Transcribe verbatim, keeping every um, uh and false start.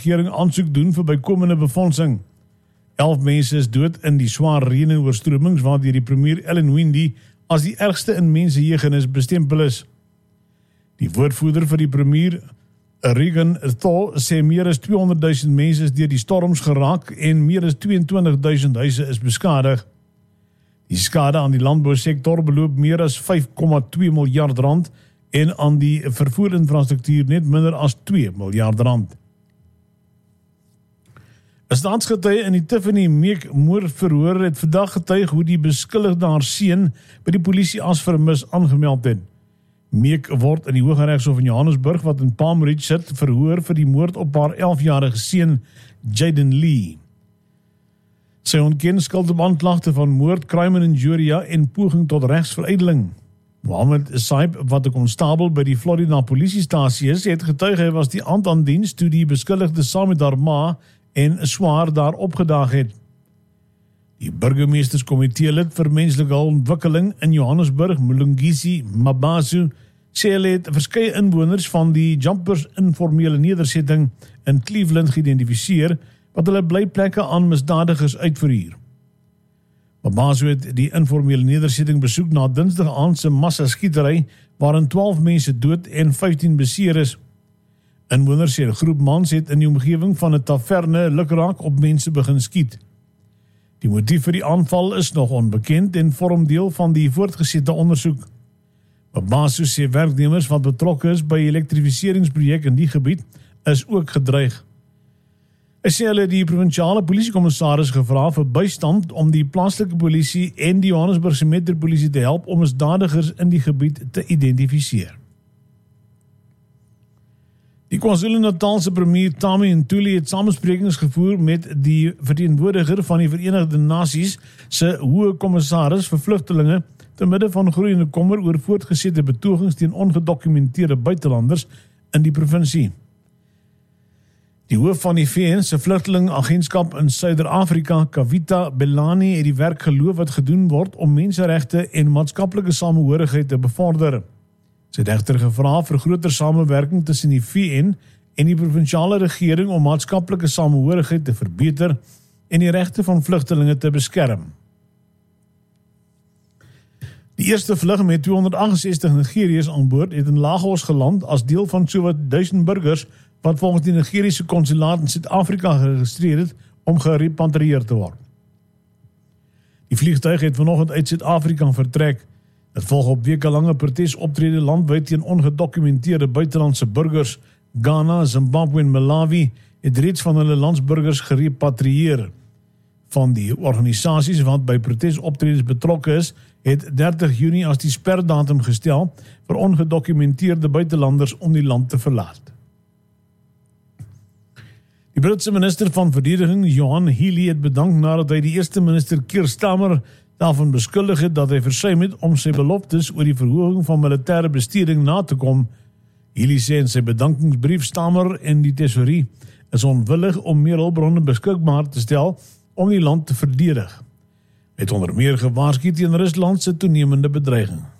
regering aansoek doen vir bykomende befondsing. Elf mense is dood in die swaar reën en oorstromings waardeur die premier Ellen Windey as die ergste in mensgeheugenis bestempel is. Die woordvoerder vir die premier, Regan Thor, sê meer as tweehonderdduisend mense is deur die storms geraak en meer as tweeëntwintigduisend huise is beskadig. Die skade aan die landbousektor beloop meer as vyf komma twee miljard rand en aan die vervoerinfrastruktuur net minder as twee miljard rand. 'n Staatsgetuie in die Tiffany Meek moordverhoor het vandag getuig hoe die beskuldigde haar seun by die polisie as vermis aangemeld het. Meek word in die Hooggeregshof in Johannesburg wat in Palm Ridge sit verhoor vir die moord op haar elfjarige seun Jaden Lee. Sy ontken skuld op aanklagte van moord, crime and injuria en poging tot regsverydeling. Mohammed Saib, wat 'n konstabel by die Florida polisiestasie is, het getuig hy was die aand aan diens toe die beskuldigde saam met haar ma en swaar daar opgedaag het. Die burgemeesterskomitee lid vir menslike ontwikkeling in Johannesburg, Mulungisi Mabaso, sê hulle het verskeie inwoners van die Jumpers informele nedersetting in Cleveland geïdentifiseer wat hulle blyplekke aan misdadigers uitverhuur. Mabaso het die informele nedersetting besoek na Dinsdag aand se massaskietery waarin twaalf mense dood en vyftien beseer is. Inwoners sê 'n groep mans het in die omgewing van 'n taverne lukraak op mense begin skiet. Die motief vir die aanval is nog onbekend en vorm deel van die voortgesette ondersoek. Mabaso sê werknemers wat betrokke is by die elektrifiseringsprojek in die gebied is ook gedreig. Hy sê hulle die provinsiale polisiekommissaris gevra vir bystand om die plaaslike polisie en die Johannesburgse metropolisie te help om misdadigers in die gebied te identifiseer. Die KwaZulu-Natalse premier Tami Ntuli het samesprekings gevoer met die verteenwoordiger van die Verenigde Nasies se hoë kommissaris vir vlugtelinge te midde van groeiende kommer oor voortgesette betogings teen ongedokumenteerde buitelanders in die provinsie. Die hoof van die V N se vlugtelingagentskap in Suider-Afrika, Kavita Belani, het die werk geloof wat gedoen word om menseregte en maatskaplike samehorigheid te bevorder. Sy het egter gevra vir groter samewerking tussen die V N en die provinsiale regering om maatskaplike samehorigheid te verbeter en die regte van vlugtelinge te beskerm. Die eerste vlug met tweehonderdagt-en-sestig Nigeriërs aan boord het in Lagos geland as deel van sowat duisend burgers wat volgens die Nigeriese konsulaat in Suid-Afrika geregistreer het om gerepatrieer te word. Die vliegtuig het vanoggend uit Suid-Afrika vertrek. Dit volg op wekelange protesoptrede landwyd teen ongedokumenteerde buitelandse burgers. Ghana, Zimbabwe en Malawi het reeds van hulle landsburgers gerepatrieer. Van die organisasies wat by protesoptredes betrokke is, het dertig Junie as die sperdatum gestel vir ongedokumenteerde buitelanders om die land te verlaat. Die Britse minister van Verdediging, Johan Healey, het bedank nadat hy die eerste minister Keir Starmer daarvan beskuldig het dat hy versuim het om sy beloftes oor die verhoging van militêre besteding na te kom. Healey sê in sy bedankingsbrief Starmer en die tesourie is onwillig om meer hulpbronne beskikbaar te stel om die land te verdedig. Hy het onder meer gewaarsku teen Rusland se toenemende bedreiging.